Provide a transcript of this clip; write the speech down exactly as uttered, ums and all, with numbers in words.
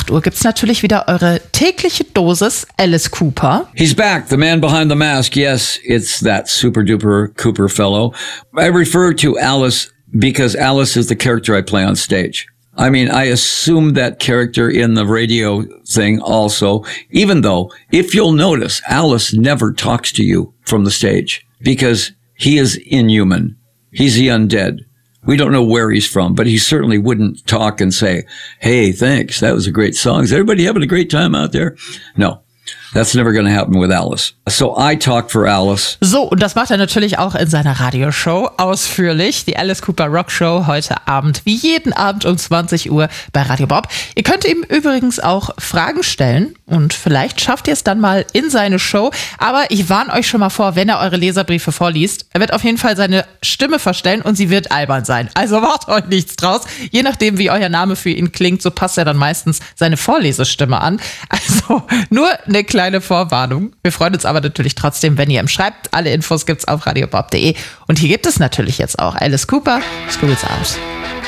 acht Uhr gibt's natürlich wieder eure tägliche Dosis Alice Cooper. He's back, the man behind the mask. Yes, it's that super duper Cooper fellow. I refer to Alice because Alice is the character I play on stage. I mean, I assume that character in the radio thing also, even though, if you'll notice, Alice never talks to you from the stage because he is inhuman. He's the undead. We don't know where he's from, but he certainly wouldn't talk and say, hey, thanks, that was a great song. Is everybody having a great time out there? No. That's never going to happen with Alice. So I talk for Alice. So, und das macht er natürlich auch in seiner Radioshow ausführlich. Die Alice Cooper Rock Show heute Abend, wie jeden Abend um zwanzig Uhr bei Radio Bob. Ihr könnt ihm übrigens auch Fragen stellen und vielleicht schafft ihr es dann mal in seine Show. Aber ich warne euch schon mal vor, wenn er eure Leserbriefe vorliest, er wird auf jeden Fall seine Stimme verstellen und sie wird albern sein. Also macht euch nichts draus. Je nachdem, wie euer Name für ihn klingt, so passt er dann meistens seine Vorlesestimme an. Also nur eine kleine Vorwarnung. Wir freuen uns aber natürlich trotzdem, wenn ihr ihm schreibt. Alle Infos gibt's auf radiobob punkt de. Und hier gibt es natürlich jetzt auch Alice Cooper, School's Out.